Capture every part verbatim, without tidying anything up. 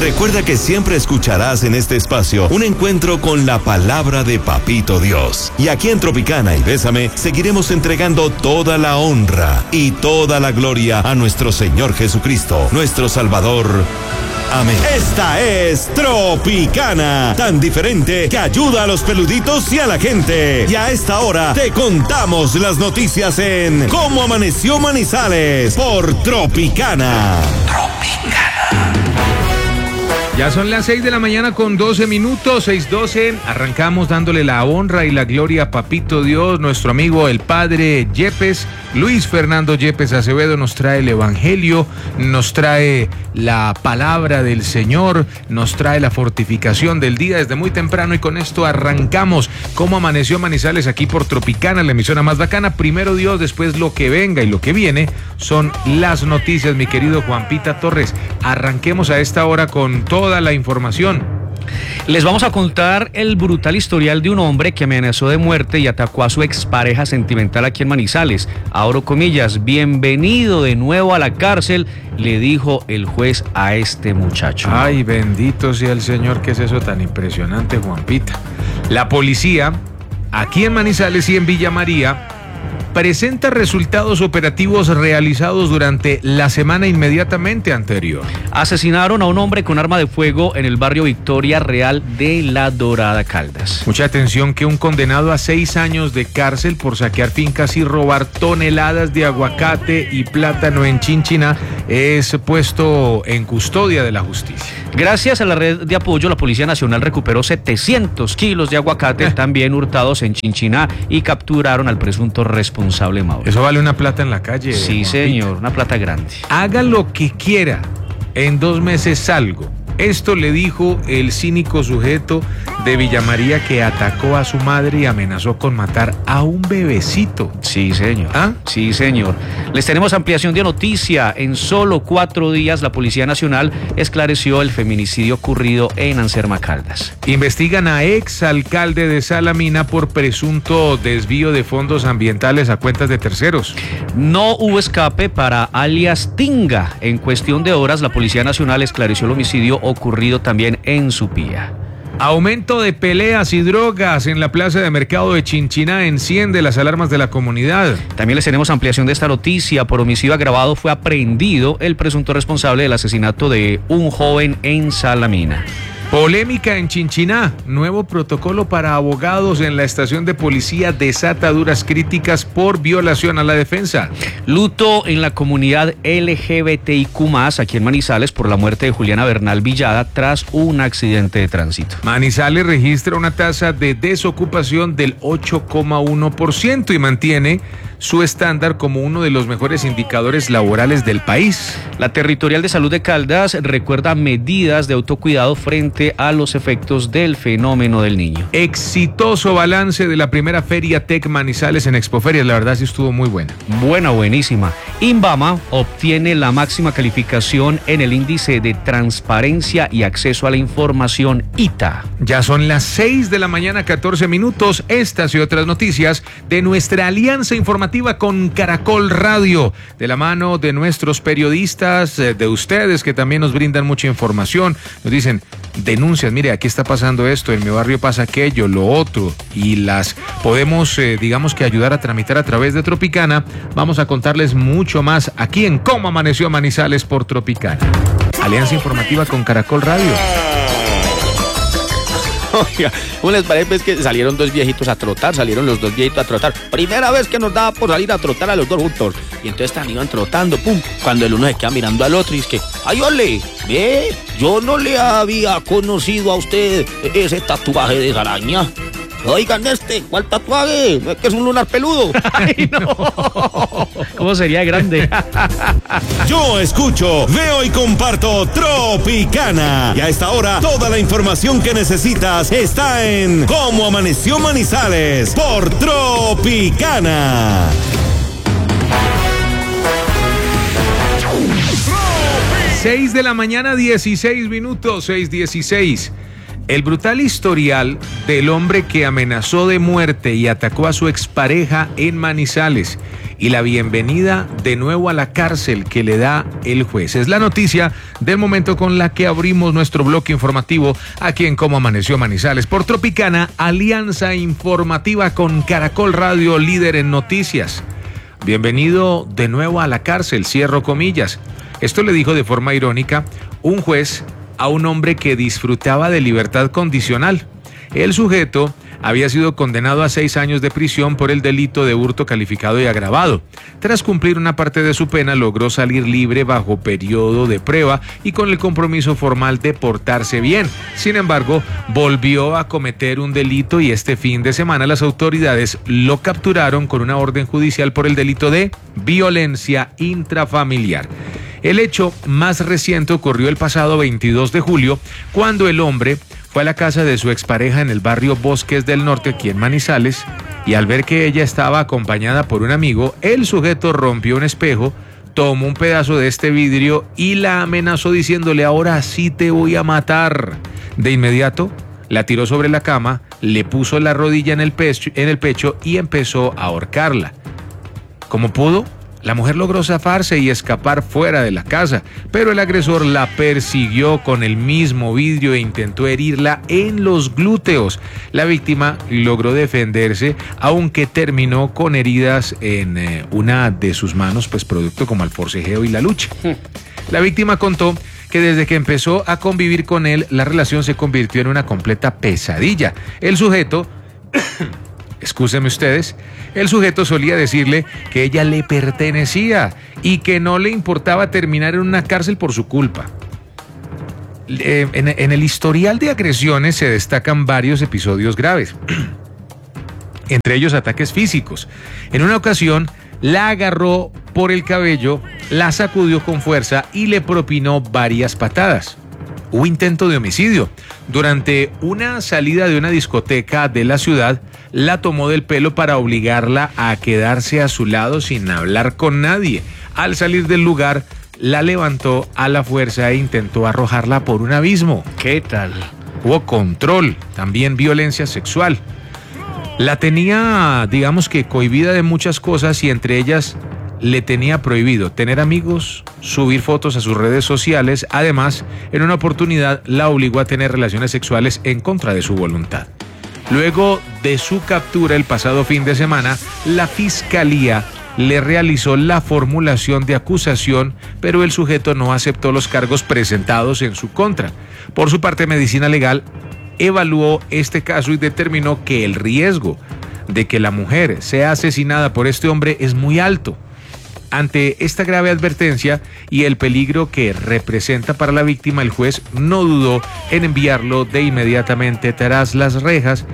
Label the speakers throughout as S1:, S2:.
S1: Recuerda que siempre escucharás en este espacio un encuentro con la palabra de Papito Dios. Y aquí en Tropicana y Bésame seguiremos entregando toda la honra y toda la gloria a nuestro Señor Jesucristo, nuestro Salvador. Amén. Esta es Tropicana, tan diferente que ayuda a los peluditos y a la gente. Y a esta hora te contamos las noticias en Cómo Amaneció Manizales por Tropicana. Tropicana.
S2: Ya son las seis de la mañana con doce minutos, seis doce. Arrancamos dándole la honra y la gloria a Papito Dios. Nuestro amigo el Padre Yepes, Luis Fernando Yepes Acevedo, nos trae el Evangelio, nos trae la palabra del Señor, nos trae la fortificación del día desde muy temprano, y con esto arrancamos Cómo Amaneció Manizales aquí por Tropicana, la emisora más bacana. Primero Dios, después lo que venga, y lo que viene son las noticias, mi querido Juanpita Torres. Arranquemos a esta hora con todo toda la información.
S3: Les vamos a contar el brutal historial de un hombre que amenazó de muerte y atacó a su expareja sentimental aquí en Manizales. Abro comillas, bienvenido de nuevo a la cárcel, le dijo el juez a este muchacho.
S2: Ay, bendito sea el Señor, ¿qué es eso tan impresionante, Juanpita? La policía, aquí en Manizales y en Villa María, presenta resultados operativos realizados durante la semana inmediatamente anterior.
S3: Asesinaron a un hombre con arma de fuego en el barrio Victoria Real de La Dorada, Caldas.
S2: Mucha atención, que un condenado a seis años de cárcel por saquear fincas y robar toneladas de aguacate y plátano en Chinchiná es puesto en custodia de la justicia.
S3: Gracias a la red de apoyo, la Policía Nacional recuperó setecientos kilos de aguacate, eh. también hurtados en Chinchiná, y capturaron al presunto responsable. Mauro.
S2: Eso vale una plata en la calle.
S3: Sí, Juanpita. Señor, una plata grande.
S2: Haga lo que quiera, en dos meses salgo. Esto le dijo el cínico sujeto de Villa María que atacó a su madre y amenazó con matar a un bebecito.
S3: Sí, señor.
S2: ¿Ah?
S3: Sí, señor. Les tenemos ampliación de noticia. En solo cuatro días, la Policía Nacional esclareció el feminicidio ocurrido en Anserma, Caldas.
S2: Investigan a ex alcalde de Salamina por presunto desvío de fondos ambientales a cuentas de terceros.
S3: No hubo escape para alias Tinga. En cuestión de horas, la Policía Nacional esclareció el homicidio ocurrido también en Supía.
S2: Aumento de peleas y drogas en la plaza de mercado de Chinchiná enciende las alarmas de la comunidad.
S3: También les tenemos ampliación de esta noticia. Por homicidio agravado fue aprehendido el presunto responsable del asesinato de un joven en Salamina.
S2: Polémica en Chinchiná. Nuevo protocolo para abogados en la estación de policía desata duras críticas por violación a la defensa.
S3: Luto en la comunidad L G B T I Q más, aquí en Manizales, por la muerte de Juliana Bernal Villada tras un accidente de tránsito.
S2: Manizales registra una tasa de desocupación del ocho coma uno por ciento y mantiene su estándar como uno de los mejores indicadores laborales del país.
S3: La Territorial de Salud de Caldas recuerda medidas de autocuidado frente a los efectos del fenómeno del niño.
S2: Exitoso balance de la primera Feria Tech Manizales en Expoferias, la verdad sí estuvo muy buena.
S3: Buena, buenísima. Inbama obtiene la máxima calificación en el índice de transparencia y acceso a la información I T A.
S2: Ya son las seis de la mañana, catorce minutos. Estas y otras noticias de nuestra alianza informativa con Caracol Radio, de la mano de nuestros periodistas, de ustedes que también nos brindan mucha información, nos dicen denuncias, mire, aquí está pasando esto, en mi barrio pasa aquello, lo otro, y las podemos, eh, digamos que ayudar a tramitar a través de Tropicana. Vamos a contarles mucho más aquí en Cómo Amaneció Manizales por Tropicana. Alianza informativa con Caracol Radio.
S4: Oiga, ¿cómo les parece pues, que salieron dos viejitos a trotar? Salieron los dos viejitos a trotar. Primera vez que nos daba por salir a trotar a los dos juntos. Y entonces están, iban trotando, pum. Cuando el uno se queda mirando al otro y es que, ¡ay, ole! Ve, yo no le había conocido a usted ese tatuaje de araña. Oigan este, ¿cuál tatuaje? ¿No es que es un lunar peludo?
S3: ¡Ay, no! ¿Cómo sería grande?
S1: Yo escucho, veo y comparto Tropicana. Y a esta hora, toda la información que necesitas está en Cómo Amaneció Manizales por Tropicana.
S2: seis de la mañana, dieciséis minutos, seis dieciséis. El brutal historial del hombre que amenazó de muerte y atacó a su expareja en Manizales y la bienvenida de nuevo a la cárcel que le da el juez. Es la noticia del momento con la que abrimos nuestro bloque informativo aquí en Cómo Amaneció Manizales por Tropicana, alianza informativa con Caracol Radio, líder en noticias. Bienvenido de nuevo a la cárcel, cierro comillas. Esto le dijo de forma irónica un juez a un hombre que disfrutaba de libertad condicional. El sujeto había sido condenado a seis años de prisión por el delito de hurto calificado y agravado. Tras cumplir una parte de su pena, logró salir libre bajo periodo de prueba y con el compromiso formal de portarse bien. Sin embargo, volvió a cometer un delito y este fin de semana las autoridades lo capturaron con una orden judicial por el delito de violencia intrafamiliar. El hecho más reciente ocurrió el pasado veintidós de julio, cuando el hombre fue a la casa de su expareja en el barrio Bosques del Norte, aquí en Manizales, y al ver que ella estaba acompañada por un amigo, el sujeto rompió un espejo, tomó un pedazo de este vidrio y la amenazó diciéndole: ahora sí te voy a matar. De inmediato, la tiró sobre la cama, le puso la rodilla en el pecho, en el pecho y empezó a ahorcarla. Como pudo, la mujer logró zafarse y escapar fuera de la casa, pero el agresor la persiguió con el mismo vidrio e intentó herirla en los glúteos. La víctima logró defenderse, aunque terminó con heridas en eh, una de sus manos, pues producto como al forcejeo y la lucha. La víctima contó que desde que empezó a convivir con él, la relación se convirtió en una completa pesadilla. El sujeto... Excúsenme ustedes, el sujeto solía decirle que ella le pertenecía y que no le importaba terminar en una cárcel por su culpa. Eh, en, en el historial de agresiones se destacan varios episodios graves, entre ellos ataques físicos. En una ocasión la agarró por el cabello, la sacudió con fuerza y le propinó varias patadas. Hubo intento de homicidio. Durante una salida de una discoteca de la ciudad, la tomó del pelo para obligarla a quedarse a su lado sin hablar con nadie. Al salir del lugar, la levantó a la fuerza e intentó arrojarla por un abismo.
S3: ¿Qué tal?
S2: Hubo control, también violencia sexual. La tenía, digamos que cohibida de muchas cosas y entre ellas le tenía prohibido tener amigos, subir fotos a sus redes sociales. Además, en una oportunidad la obligó a tener relaciones sexuales en contra de su voluntad. Luego de su captura el pasado fin de semana, la fiscalía le realizó la formulación de acusación, pero el sujeto no aceptó los cargos presentados en su contra. Por su parte, Medicina Legal evaluó este caso y determinó que el riesgo de que la mujer sea asesinada por este hombre es muy alto. Ante esta grave advertencia y el peligro que representa para la víctima, el juez no dudó en enviarlo de inmediatamente tras las rejas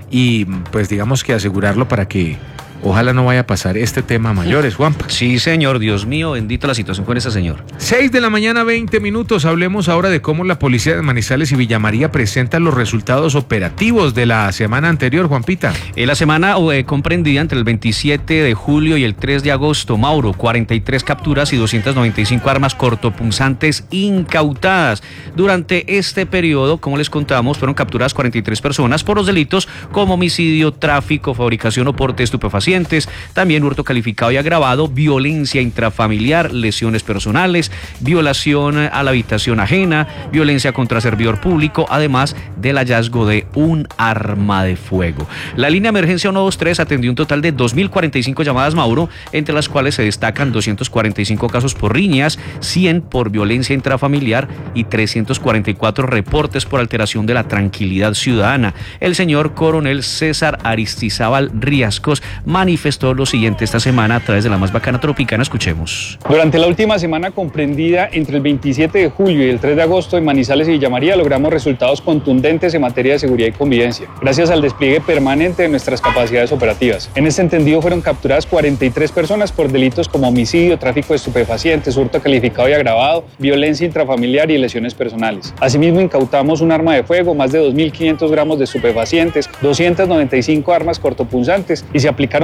S2: y pues digamos que asegurarlo para que ojalá no vaya a pasar este tema a mayores, Juanpa.
S3: Sí, señor, Dios mío, bendito la situación con ese señor.
S2: seis de la mañana, veinte minutos. Hablemos ahora de cómo la policía de Manizales y Villa María presenta los resultados operativos de la semana anterior, Juanpita.
S3: En la semana eh, comprendida entre el veintisiete de julio y el tres de agosto, Mauro, cuarenta y tres capturas y doscientas noventa y cinco armas cortopunzantes incautadas. Durante este periodo, como les contamos, fueron capturadas cuarenta y tres personas por los delitos como homicidio, tráfico, fabricación o porte de estupefacientes, también hurto calificado y agravado, violencia intrafamiliar, lesiones personales, violación a la habitación ajena, violencia contra servidor público, además del hallazgo de un arma de fuego. La línea de emergencia uno dos tres atendió un total de dos mil cuarenta y cinco llamadas, Mauro, entre las cuales se destacan doscientos cuarenta y cinco casos por riñas, cien por violencia intrafamiliar y trescientos cuarenta y cuatro reportes por alteración de la tranquilidad ciudadana. El señor coronel César Aristizábal Riascos manifestó lo siguiente esta semana a través de la más bacana Tropicana. Escuchemos.
S5: Durante la última semana comprendida entre el veintisiete de julio y el tres de agosto en Manizales y Villa María logramos resultados contundentes en materia de seguridad y convivencia, gracias al despliegue permanente de nuestras capacidades operativas. En este entendido fueron capturadas cuarenta y tres personas por delitos como homicidio, tráfico de estupefacientes, hurto calificado y agravado, violencia intrafamiliar y lesiones personales. Asimismo, incautamos un arma de fuego, más de dos mil quinientos gramos de estupefacientes, doscientas noventa y cinco armas cortopunzantes y se aplicaron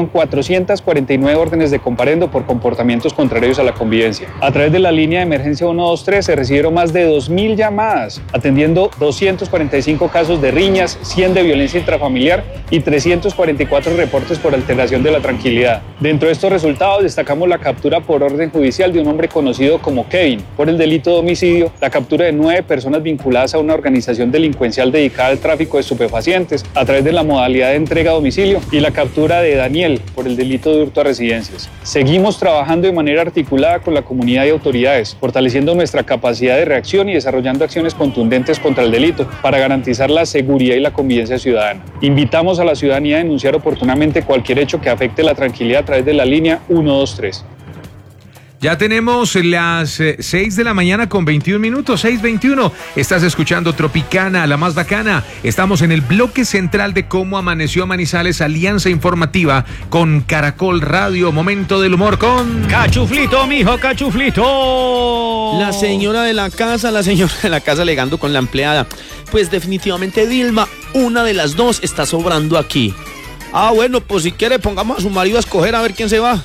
S5: dictaron cuatrocientas cuarenta y nueve órdenes de comparendo por comportamientos contrarios a la convivencia. A través de la línea de emergencia ciento veintitrés se recibieron más de dos mil llamadas, atendiendo doscientos cuarenta y cinco casos de riñas, cien de violencia intrafamiliar y trescientos cuarenta y cuatro reportes por alteración de la tranquilidad. Dentro de estos resultados destacamos la captura por orden judicial de un hombre conocido como Kevin por el delito de homicidio, la captura de nueve personas vinculadas a una organización delincuencial dedicada al tráfico de estupefacientes a través de la modalidad de entrega a domicilio y la captura de Daniel por el delito de hurto a residencias. Seguimos trabajando de manera articulada con la comunidad y autoridades, fortaleciendo nuestra capacidad de reacción y desarrollando acciones contundentes contra el delito para garantizar la seguridad y la convivencia ciudadana. Invitamos a la ciudadanía a denunciar oportunamente cualquier hecho que afecte la tranquilidad a través de la línea ciento veintitrés.
S2: Ya tenemos las eh, seis de la mañana con veintiún minutos, seis veintiuno. Estás escuchando Tropicana, la más bacana. Estamos en el bloque central de Cómo Amaneció Manizales, alianza informativa con Caracol Radio. Momento del humor con...
S3: Cachuflito, mijo, cachuflito.
S4: La señora de la casa, la señora de la casa alegando con la empleada. Pues definitivamente Dilma, una de las dos está sobrando aquí. Ah, bueno, pues si quiere pongamos a su marido a escoger a ver quién se va.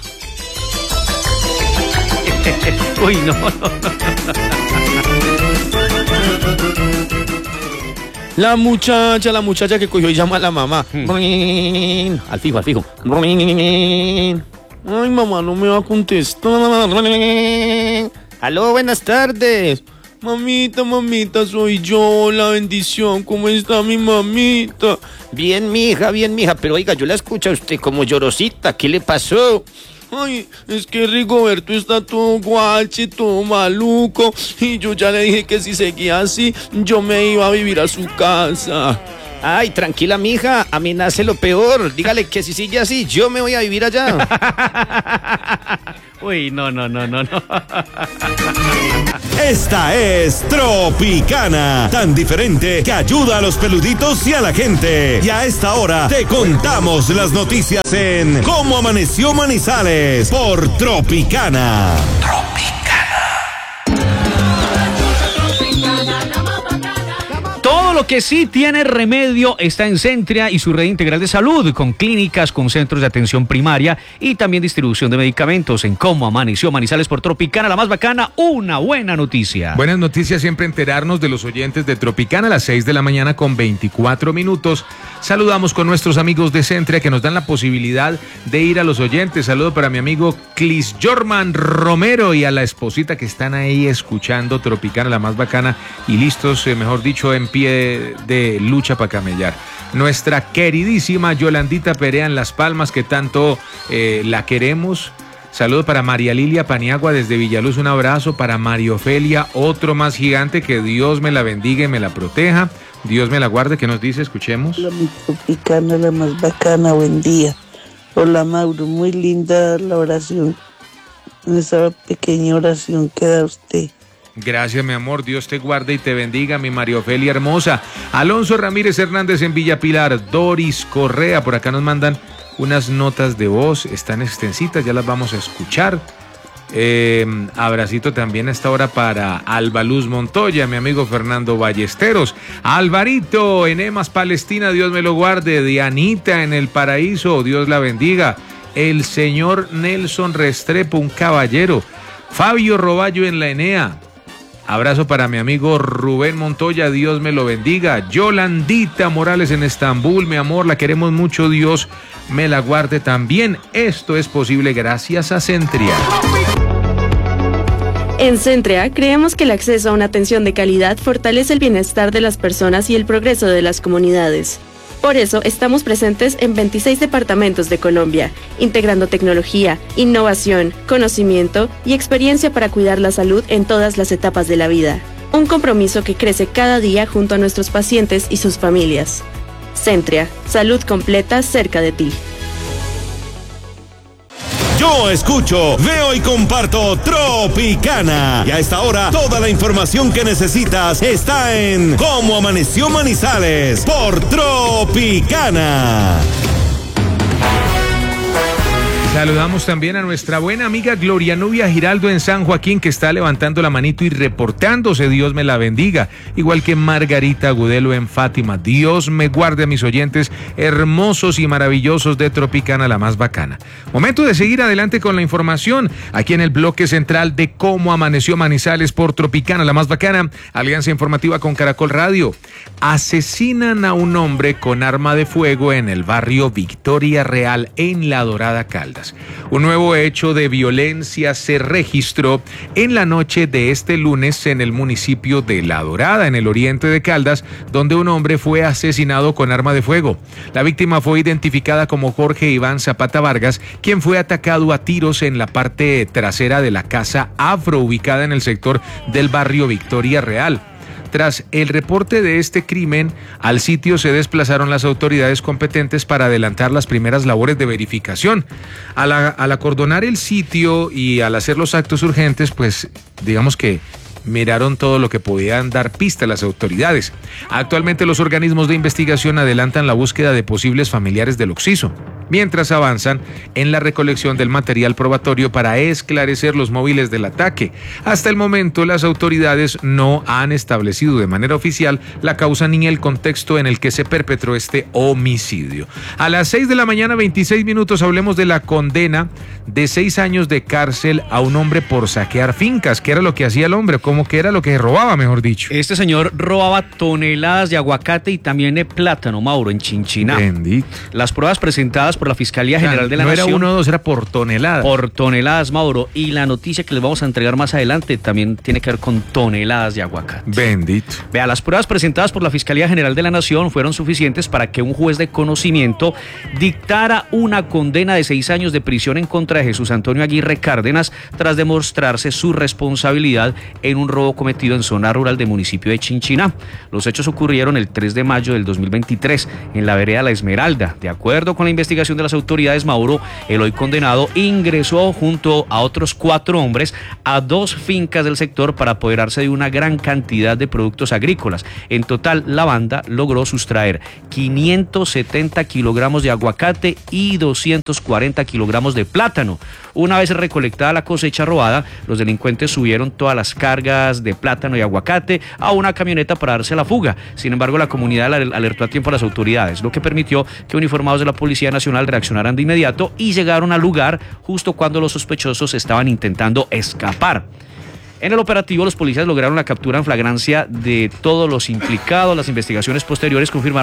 S3: Uy, no, no, no.
S4: La muchacha, la muchacha que cogió y llama a la mamá. Hmm. Al fijo, al fijo. Ay, mamá, no me va a contestar. Aló, buenas tardes. Mamita, mamita, soy yo, la bendición. ¿Cómo está mi mamita? Bien, mija, bien, mija. Pero oiga, yo la escucho a usted como llorosita. ¿Qué le pasó? Ay, es que Rigoberto está todo guache, todo maluco. Y yo ya le dije que si seguía así, yo me iba a vivir a su casa. Ay, tranquila, mija, a mí nace lo peor. Dígale que si sigue así, yo me voy a vivir allá.
S3: Uy, no, no, no, no, no.
S1: Esta es Tropicana, tan diferente que ayuda a los peluditos y a la gente. Y a esta hora te contamos las noticias en Cómo Amaneció Manizales por Tropicana. Tropicana.
S3: Todo lo que sí tiene remedio está en Centria y su red integral de salud, con clínicas, con centros de atención primaria y también distribución de medicamentos. En Cómo Amaneció Manizales por Tropicana, la más bacana, una buena noticia.
S2: Buenas noticias, siempre enterarnos de los oyentes de Tropicana a las seis de la mañana con veinticuatro minutos. Saludamos con nuestros amigos de Centria que nos dan la posibilidad de ir a los oyentes. Saludo para mi amigo Clis Jorman Romero y a la esposita que están ahí escuchando Tropicana, la más bacana, y listos, eh, mejor dicho, en pie de, de lucha para camellar. Nuestra queridísima Yolandita Perea en Las Palmas, que tanto eh, la queremos. Saludo para María Lilia Paniagua desde Villaluz, un abrazo para María Ofelia, otro más gigante, que Dios me la bendiga y me la proteja, Dios me la guarde. ¿Qué nos dice? Escuchemos.
S6: Hola, mi Tropicana, la más bacana, buen día. Hola, Mauro, muy linda la oración, esa pequeña oración que da usted.
S2: Gracias, mi amor, Dios te guarde y te bendiga, mi María Ofelia hermosa. Alonso Ramírez Hernández en Villa Pilar, Doris Correa, por acá nos mandan unas notas de voz, están extensitas, ya las vamos a escuchar. Eh, abracito también a esta hora para Alba Luz Montoya, mi amigo Fernando Ballesteros, Alvarito en Emas Palestina, Dios me lo guarde, Dianita en El Paraíso, Dios la bendiga, el señor Nelson Restrepo, un caballero, Fabio Roballo en La Enea. Abrazo para mi amigo Rubén Montoya, Dios me lo bendiga. Yolandita Morales en Estambul, mi amor, la queremos mucho, Dios me la guarde también. Esto es posible gracias a Centria.
S7: En Centria creemos que el acceso a una atención de calidad fortalece el bienestar de las personas y el progreso de las comunidades. Por eso estamos presentes en veintiséis departamentos de Colombia, integrando tecnología, innovación, conocimiento y experiencia para cuidar la salud en todas las etapas de la vida. Un compromiso que crece cada día junto a nuestros pacientes y sus familias. Centria, salud completa cerca de ti.
S1: Yo escucho, veo y comparto Tropicana. Y a esta hora, toda la información que necesitas está en Cómo Amaneció Manizales por Tropicana.
S2: Saludamos también a nuestra buena amiga Gloria Nubia Giraldo en San Joaquín, que está levantando la manito y reportándose. Dios me la bendiga. Igual que Margarita Agudelo en Fátima. Dios me guarde a mis oyentes hermosos y maravillosos de Tropicana, la más bacana. Momento de seguir adelante con la información. Aquí en el bloque central de cómo amaneció Manizales por Tropicana, la más bacana. Alianza informativa con Caracol Radio. Asesinan a un hombre con arma de fuego en el barrio Victoria Real, en La Dorada, Caldas. Un nuevo hecho de violencia se registró en la noche de este lunes en el municipio de La Dorada, en el oriente de Caldas, donde un hombre fue asesinado con arma de fuego. La víctima fue identificada como Jorge Iván Zapata Vargas, quien fue atacado a tiros en la parte trasera de la casa Afro, ubicada en el sector del barrio Victoria Real. Tras el reporte de este crimen, al sitio se desplazaron las autoridades competentes para adelantar las primeras labores de verificación. Al, al acordonar el sitio y al hacer los actos urgentes, pues digamos que miraron todo lo que podían dar pista a las autoridades. Actualmente los organismos de investigación adelantan la búsqueda de posibles familiares del occiso, mientras avanzan en la recolección del material probatorio para esclarecer los móviles del ataque. Hasta el momento, las autoridades no han establecido de manera oficial la causa ni el contexto en el que se perpetró este homicidio. A las seis de la mañana, veintiséis minutos, hablemos de la condena de seis años de cárcel a un hombre por saquear fincas. ¿Qué era lo que hacía el hombre? ¿Cómo que era lo que robaba, mejor dicho?
S3: Este señor robaba toneladas de aguacate y también de plátano, Mauro, en Chinchiná.
S2: Bendito.
S3: Las pruebas presentadas por la Fiscalía General de la
S2: no
S3: Nación.
S2: No era uno o dos, era por toneladas.
S3: Por toneladas, Mauro. Y la noticia que les vamos a entregar más adelante también tiene que ver con toneladas de aguacate.
S2: Bendito.
S3: Vea, las pruebas presentadas por la Fiscalía General de la Nación fueron suficientes para que un juez de conocimiento dictara una condena de seis años de prisión en contra de Jesús Antonio Aguirre Cárdenas tras demostrarse su responsabilidad en un robo cometido en zona rural del municipio de Chinchiná. Los hechos ocurrieron el tres de mayo del dos mil veintitrés en la vereda La Esmeralda. De acuerdo con la investigación de las autoridades, Mauro, el hoy condenado ingresó junto a otros cuatro hombres a dos fincas del sector para apoderarse de una gran cantidad de productos agrícolas. En total, la banda logró sustraer quinientos setenta kilogramos de aguacate y doscientos cuarenta kilogramos de plátano. Una vez recolectada la cosecha robada, los delincuentes subieron todas las cargas de plátano y aguacate a una camioneta para darse la fuga. Sin embargo, la comunidad alertó a tiempo a las autoridades, lo que permitió que uniformados de la Policía Nacional reaccionaran de inmediato y llegaron al lugar justo cuando los sospechosos estaban intentando escapar. En el operativo, los policías lograron la captura en flagrancia de todos los implicados. Las investigaciones posteriores confirmaron